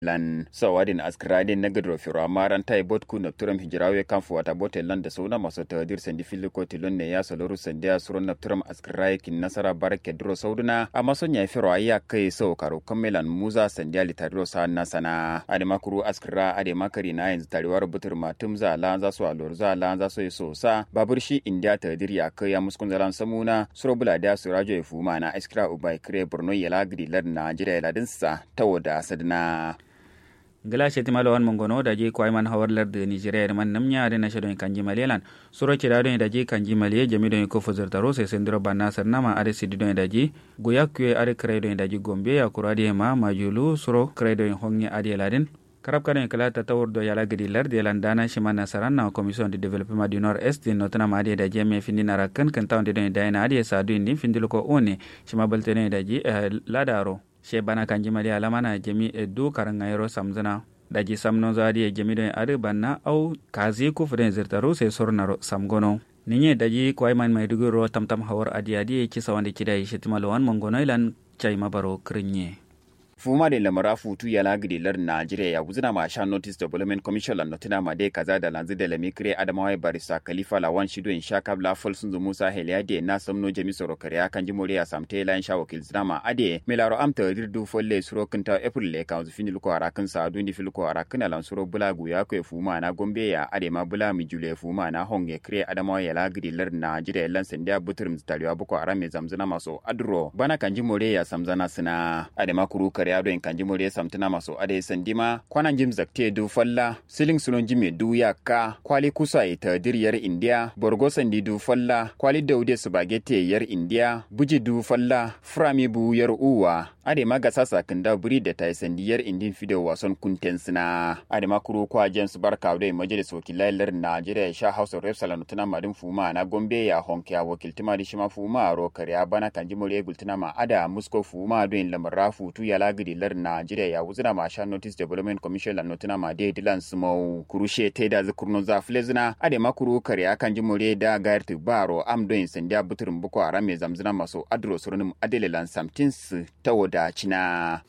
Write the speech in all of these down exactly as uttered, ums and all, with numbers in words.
lan sawadin askradin na gadro firo amaran tai botku na turam hijirawe kanfu wata botel lan da sauna maso tadir sandi filiko tilon ne ya soloru sandiya suron na turam askrai kin nasara barake dro sauduna amma son ya firo ayya kai sau karo kammelan muza sandiya litadro sa nasana ade makuru askra ade makari na yanzu tarewar butur matum za lan za su alor za lan za su so sa babur shi indiya tadir ya kai ya muskun zalan samuna suro bula da su rajo ya fuma na askra ubai kre borno ya lagri lad najeriya ladin sa tawoda sadna gala sheti malo wan mongono da je ko ayman hawarlar da Nigeria man namnya da na shadon kanji malelan suro kira don da je kanji male jami don ko fuzur taro sai sendro banna sarnama are sidi don da je goya kwe are kray don da je gombe ya kurade ma majulu suro kray don hongi ade ladin karab kane kala ta tawur do yala gidi lar de landana shima nasaran na commission de développement du nord est de notana ma de da je me findi na rakan kan taw de don da ina ade sadu indi findilo ko one shima baltene da je ladaro she bana kanji mali alamana jami edu karangayro samzana daji samno zadi e jami do ade banna au kazi ku fren zertaro se sornaro samgono ninye daji ko ayman maydugo ro tamtam hawar adi adi ci sawande ci dai shetimalwan mongono ilan chay mabaro krinye fuma da lamara futu ya lagidi lar Najeriya ya guzuna ma sha notice development commission la notina ma dai kaza da lanzu da lamikre adamawa barisa khalifa lawan shido in sha kabla fol sun musa heliade na samno jami soro kariya kan jimore ya samte lan sha wakil zama ade melaro amta dirdu folle suro kinta april le kan zu finil ko arakan sa dundi fil ko arakan lan suro bulagu ya ko fuma na gombe ya ade ma bula mi jule fuma na honge kre adamawa ya lagidi lar Najeriya lan sandiya buturum taliwa buko arame zamzuna maso adro bana kan jimore ya samzana sina ade ma kuru yado en kanji moriye samtuna maso ade sandima kwanan jim zakte du falla siling sulon jime du yakka kwali kusa ita diriyar india borgo sandi du falla kwali daude subagete yar india buji du falla frami bu yar uwa ade maga sasa kanda buri da tai sandiyar indin fido wason kuntensina ade makuru kwa James Barka da majalis wakilai lar Najeriya sha House of Reps tuna madin fuma na Gombe ya honke ya wakiltima di shima fuma ro kariya bana kanji moriye gultuna ma ada musko fuma do in lamara futu ya lagidi lar Najeriya ya wuzuna ma sha notice development commission la notuna ma de dilan sumo kurushe te da zakurno za flezina ade makuru kariya kanji moriye da gairtu baro am do in sandiya buturum buko arame zamzuna maso adro surunum adele lan samtins tawo da china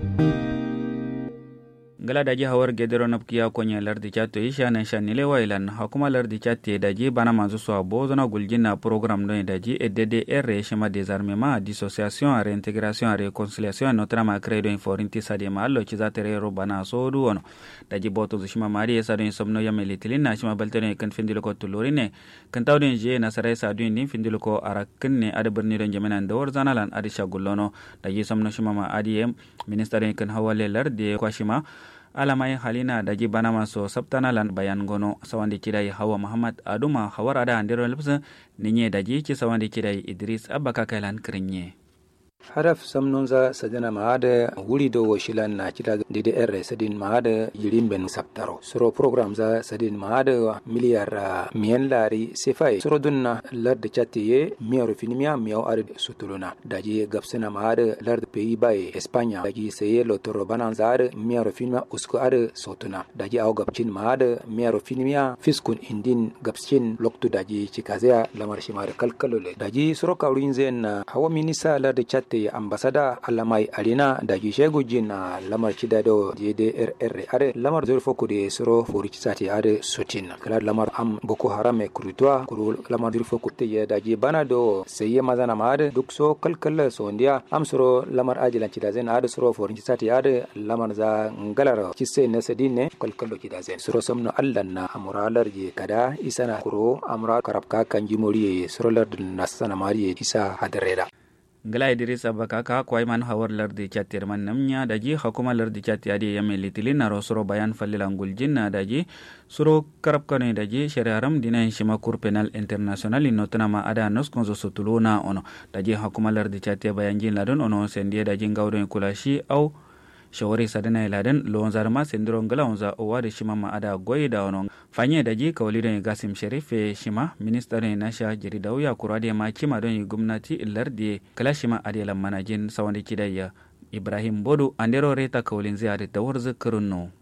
gala daji hawar gedero napkiya konya lardi chato isha nan shanile wailan hakuma lardi chatte daji bana manzo so bozona guljina program do daji et D D R shema désarmement dissociation et réintégration et réconciliation notamment créé do forinti sade mallo chizatere ro bana so du wono daji boto shima mari esa do somno yameli tilina shima baltene kan findilo ko tulorine kan tawden je nasare sa du ni findilo ko arakinne ada berni don jamenan dawar zanalan adi shagullono daji somno shima ma adi minister kan hawale lardi ko shima alamai halina daji bana maso sabtana lan bayan gono sawandi kidai hawa muhammad aduma hawara da andero lipsa ninye daji ki sawandi kidai idris abaka kailan krinye haraf samnunza sadina maada wuri do washilan na kida D D R sadin maada yirimben saptaro suro program za sadin maada miliyar miyan lari sefai suro dunna lard chatiye miyaro finimia miyaw ar sutuluna daji gapsina maada lard pei bai Espanya daji seye lotoro bananzar miyaro finimia usku ar sotuna daji aw gapcin maada miyaro finimia fiskun indin gapcin loktu daji chikazea lamar shimar kalkalole daji suro kawrin zen hawa minisa lard chat te ambasada alamai alina da gishego jina lamar chida do D D R R are lamar zor foko de soro fori sati are sotin kala lamar am boko haram e kurutwa kuru lamar zor foko te ya daji bana do seye mazana maade dukso kalkal so ndia am soro lamar ajilan chida zen are soro fori sati are lamar za ngalara kisse ne sedine kalkal chida zen soro somno allanna amuralar je kada isana kuro amra karabka kanji moriye soro lar nasana mariye isa hadareda ngala idris abaka ka ko ayman hawar lardi chatir man namnya daji hukuma lardi chati adi yame litilina rosoro bayan falilangul jinna daji suro karab kane daji shariaram dina shima kur penal international inotana ma ada nos konzo sotuluna ono daji hukuma lardi chati bayan jin ladon ono sendie daji ngawdo kulashi au shawari sadana iladen lonzar ma sendro ngala onza owade shima ma ada goida ono fanye daji kawlido gasim sharif shima minister na sha jiridaw ya kurade ma kima don gwamnati lardi kala shima ade lam manajin sawandi kidaya ibrahim bodu andero reta kawlin ziyade dawar zakarunno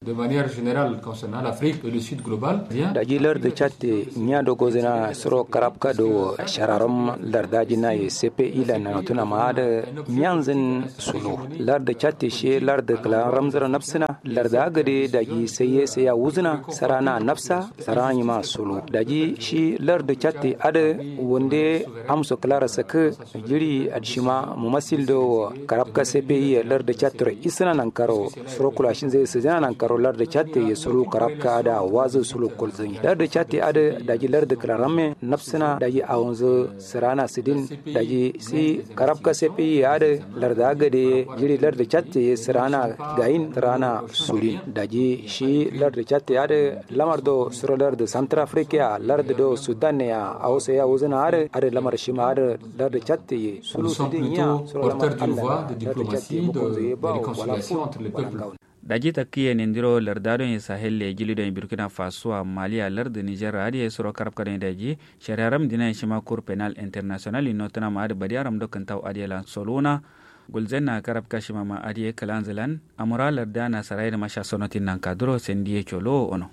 De manière générale concernant l'Afrique et le Sud global, da gilar da chatte nya do gozena soro karabka do shararam lardaji na ye C P I la na tuna ma da nyanzin sulu larda chatte she larda kala ramzara nafsina larda gade da gi sai sai ya wuzna sarana nafsa sarani ma sulu da gi shi larda chatte ada wonde amso klara saka jiri adshima mumasil do karabka C P I larda chatte isna nan karo soro kula shin zai sai nan karo larda chatte ye sulu karabka ada wazo sulu kulzin larda chatte ada da gi larda kala ramme nafsina da gi awonzo sarana sidin da gi si karabka C P I ada larda gade jiri larda chatte sarana gain rana sulin daji shi larda chatte ada lamar do suro larda Central Africa larda do Sudan ya awse ya uzana ada ada lamar shima ada larda chatte sulu sidin ya suro lamar de diplomatie de réconciliation entre les peuples. daji takkiye nindiro lardado e sahelle jilido e Burkina Faso a Mali a larda Niger adi e suro karab kane daji shariaram dina shima cour penal international inotana ma adi badiaram do kantaw adi la soluna gulzenna karab kashima ma adi kalanzalan amura lardana sarai da masha sonotin nan kadro sendiye cholo ono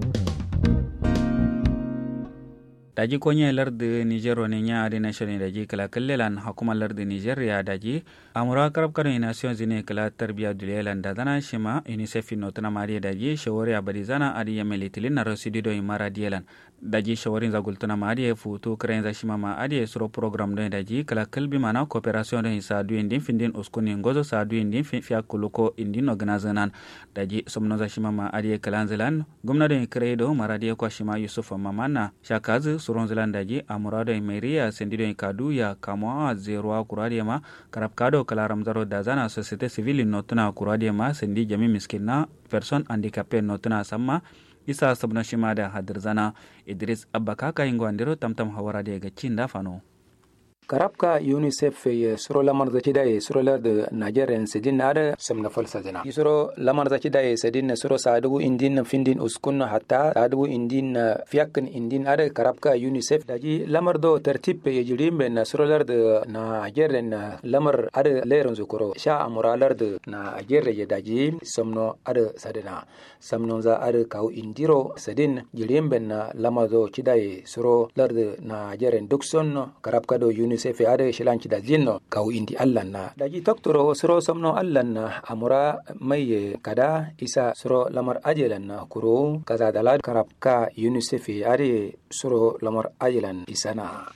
daji konye lardi Niger wani nya adi nashoni daji kala kallelan hakuma lardi Niger ya daji amura karab kane nation zine kala tarbiya dulelan dadana shima UNICEF inotana ma adi daji shawari abadizana adi yamelitilin na rosidido imara dielan daji shawarin za gultuna ma adi futu kren za shima ma adi suro program don daji kala kalbi mana cooperation don sa du indin findin uskuni ngozo sa du indin fiya kuluko indin organizanan daji somno za shima ma adi kalanzalan gumna don kredo maradi ko shima Yusuf Mamana shakazu suron zalan daji amurado meria sendido kadu ya kamwa zero kuradi ma karabkado kala ramzaro dazana societe civile notuna kuradi ma sendi jami miskina person handicapé notuna sama isa sabna shimada hadirzana Idris Abba kaka ingo andiro tamtam hawara daga cinda fano karabka UNICEF ye suro lamar da cida ye suro lar da Nigerian sidin ada samna falsa jana suro lamar da cida ye sidin suro sadugu indin findin uskun hatta sadugu indin fiakin indin ada karabka UNICEF daji lamar do tertib ye jirimbe na suro lar da Nigerian lamar ada leron zukuro sha amura lar da Nigeria ye daji samno ada sadina samno za ada kau indiro sidin jirimbe na lamar do cida ye suro lar da Nigerian dukson karabka do UNICEF sefe ade shilanci da jinno kaw indi Allah na daji doktoro suro somno Allah na amura mai kada isa suro lamar ajelan na kuro kaza dalad karabka UNICEF ade suro lamar ajelan isana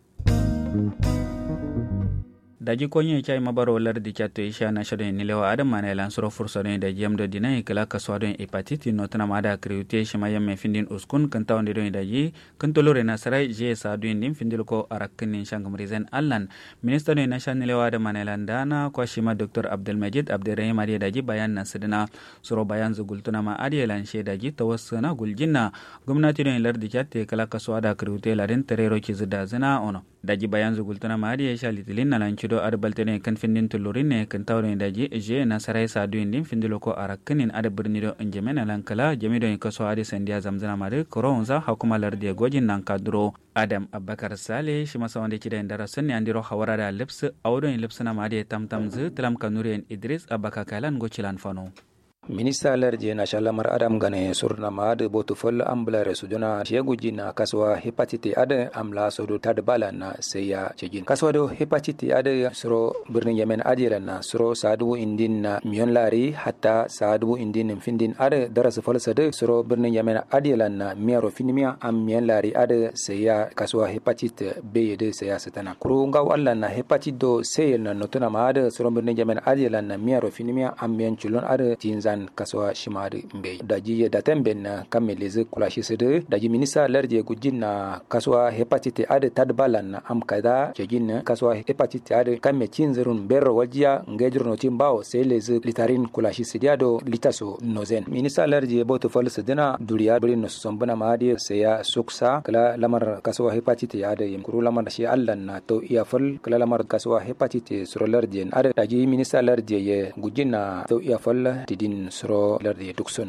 daji konye chai mabaro lardi chato isha na shado ni lewa adam mana lan suro furso ne da jamdo dinai kala kaswa don hepatitis no tana mada kriute shima yamme findin uskun kanta onde don daji kantolore na sarai je sa do indin findil ko arakin shangam reason allan minister ne national lewa adam mana lan dana ko shima Dr Abdul Majid Abdurrahim ali daji bayan na sidina suro bayan zugultuna ma adi lan she daji tawassana guljinna gwamnati don lardi chatte kala kaswa da kriute larin terero kizda zina ono daji bayan zugultuna ma adi sha litilin na lan do arbaltene kan findin tulurin ne kan tawre daji je na sarai sa du indin findilo ko arakinin ada birni do njemena lankala jamido en kaso adi sandiya zamzana mare koronza hakuma lardi gojin nan kadro Adam Abubakar Sale shi masa wanda kida indara sunni andiro hawara da lips awdo in lipsana made tamtamzu tlam kanuri en Idris Abaka kalan gochilan fano Minista Larje na Shalamar Adam Gane Surna Mad Botufol Amblare Sudona Sheguji na Kaswa Hepatiti Ada Amla Sodo Tadbala na Seya Chejin Kaswa do Hepatiti Ada Suro Birnin Yemen Adira na Suro Sadu Indin na Mion Lari Hatta Sadu Indin Findin Ada Daras Falsade Suro Birnin Yemen Adila na Miaro Finimia Am Mion Lari Ada Seya Kaswa Hepatit B de Seya Satana Kurunga Walla na Hepatito Seyel na Notuna Mad Suro Birnin Yemen Adila na Miaro Finimia Am Mion Chulon Ada Tinza kaswa shimari mbe daji da temben na kamelize kulashi sede daji minisa larje gujin na kaswa hepatite ade tadbalan na amkada jegin kaswa hepatite ade kamme cinzerun berro wajia ngejro no timbao seleze litarin kulashi sidiado litaso nozen minisa larje boto fal sedena duriya brin no sombana maadi seya suksa kala lamar kaswa hepatite ade yimkuru lamar shi allan na to iya fal kala lamar kaswa hepatite suro larje ade daji minisa larje ye gujin na to iya fal tidin suro lardi tukson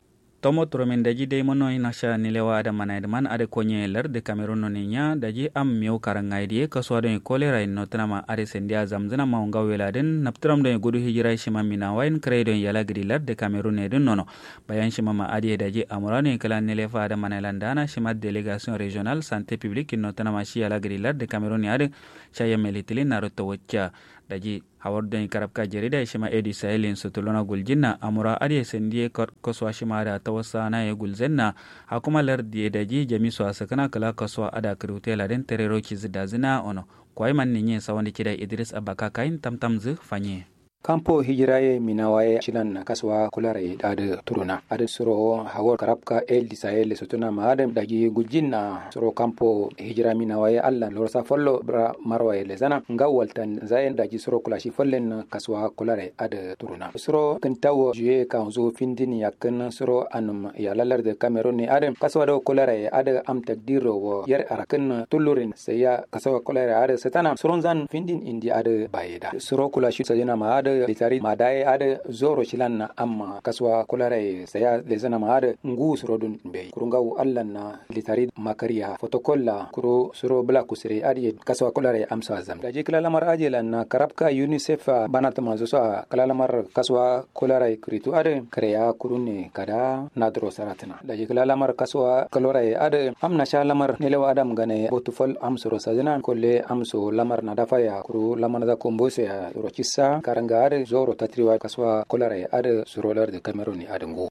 tomo tromen daji de mono inasha nilewa ada manaid man ade konye lar de Cameroon no ninya daji am miu karangay die kaswa do kolera no tanama ade sendia zamzana maunga weladen naptram do gudu hijira shima mina wain kredo yala gidi lar de Cameroon edun nono bayan shima ma ade daji amurani kala nilefa ada manalandana shima delegation régionale santé publique no tanama shi yala gidi lar de Cameroon ade chaya melitili naruto wacca daji hawardo karabka jerida shima edi sahelin sutulona guljinna amura ade sendie koswa shima da tawasana ya gulzenna hakuma lardi daji jamisu asakana kala koswa ada krutela den terero kizida zina ono kwai man ninye sawandi kida Idris Abaka kain tamtamzu fanye kampo hijiraye minawaye chilan kaswa kulare ade turuna ade suro hawor karabka el disael sutuna maadem daji gujinna suro kampo hijira minawaye alla lorsa follo bra marwaye lezana ngawaltan zayen daji suro kulashi follen kaswa kulare ade turuna suro kantawo juye kanzo findin yakkan suro anum ya lalar de Cameroon ni ade kaswa do kulare ade am takdiro wo yer arakan tulurin saya kaswa kulare ade setana suro zan findin indi ade bayeda suro kulashi sajena maade litari madaye ade zoro shilan na amma kaswa kulare saya lezana maade ngu surodun be kurungawu allan na litari makaria fotokolla kuro suro bla kusire ade kaswa kulare amsa zam daji kala lamar ajela na karabka UNICEF banat mazo sa kala lamar kaswa kulare kritu ade kreya kurune kada nadro saratna daji kala lamar kaswa kulare ade amna sha lamar nelewa adam gane botufal amsoro sajana kolle amso lamar na dafaya kuro lamar da kombose ya rochissa karanga ade zoro tatriwa kaswa kolare ade surolar de Cameroon ade ngo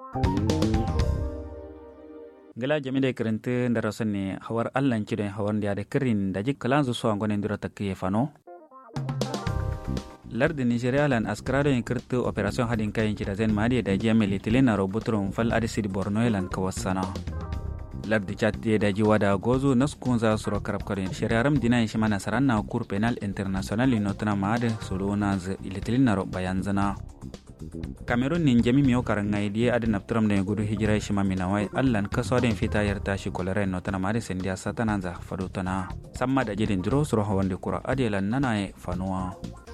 gala jamide krente ndarasane hawar allan kide hawar ndiade kirin daji kalanzo so ngone ndiro takiye fano lardi Nigeria lan askrado en kirtu operation hadin kayin kida zen madi daji ameli tilena robotron fal ade sidi Borno lan kawassana lardi chatti daji wada gozo naskunza suro karab karin shariaram dina shima nasaranna cour penal international inotna maade solona z ilitilina ro bayanzana Cameroon nin jami miyo karangay die ade naptram de gudu hijira shima minawai allan kasoden fita yarta shi kolere notna maade sendia satananza fadutana samma daji din dro suro hawande kura ade lan nanae fanua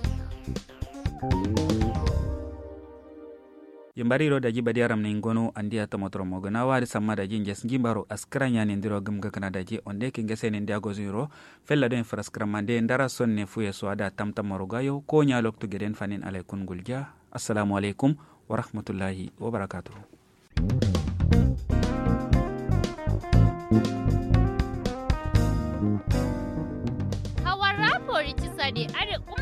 yimbariro daji badiaram ni ngono andia tomotro mogana wadi samma daji nges ngimbaro askranya ni ndiro gumga kana daji onde kingese ni ndiago zero fella do infraskramande ndara sonne fuye swada tamtamorogayo ko nyalok to geden fanin alaykun gulja assalamu alaikum wa rahmatullahi wa barakatuh hawara pori tisade are